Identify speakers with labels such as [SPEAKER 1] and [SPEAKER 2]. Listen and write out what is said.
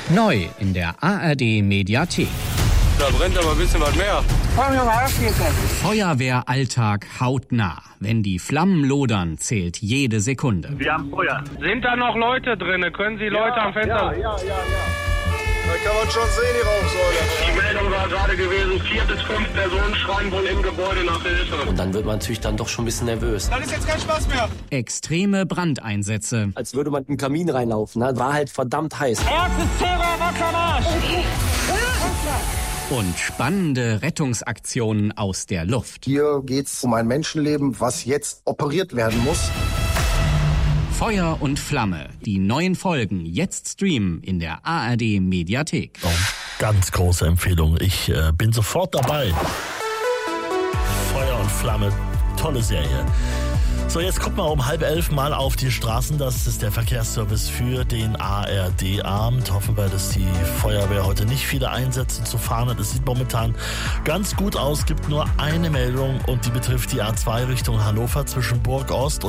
[SPEAKER 1] Neu in der ARD-Mediathek.
[SPEAKER 2] Da brennt aber ein bisschen was mehr.
[SPEAKER 1] Feuerwehralltag hautnah. Wenn die Flammen lodern, zählt jede Sekunde.
[SPEAKER 3] Wir haben Feuer.
[SPEAKER 2] Sind da noch Leute drin? Können Sie Leute am Fenster...
[SPEAKER 4] Ja. Da kann man schon sehen, die Rauchsäule.
[SPEAKER 3] Die Meldung war gerade gewesen, 4 bis 5 Personen schreien wohl im Gebäude nach Hilfe.
[SPEAKER 5] Und dann wird man natürlich dann doch schon ein bisschen nervös.
[SPEAKER 4] Dann ist jetzt kein Spaß mehr.
[SPEAKER 1] Extreme Brandeinsätze.
[SPEAKER 5] Als würde man in den Kamin reinlaufen. Ne? War halt verdammt heiß.
[SPEAKER 3] Erstes Terror, Wassermarsch!
[SPEAKER 1] Und spannende Rettungsaktionen aus der Luft.
[SPEAKER 4] Hier geht's um ein Menschenleben, was jetzt operiert werden muss.
[SPEAKER 1] Feuer und Flamme. Die neuen Folgen jetzt streamen in der ARD-Mediathek.
[SPEAKER 6] Oh, ganz große Empfehlung. Ich bin sofort dabei. Feuer und Flamme. Tolle Serie. So, jetzt gucken wir um 10:30 mal auf die Straßen. Das ist der Verkehrsservice für den ARD-Abend. Hoffen wir, dass die Feuerwehr heute nicht viele Einsätze zu fahren hat. Es sieht momentan ganz gut aus. Gibt nur eine Meldung und die betrifft die A2 Richtung Hannover zwischen Burg Ost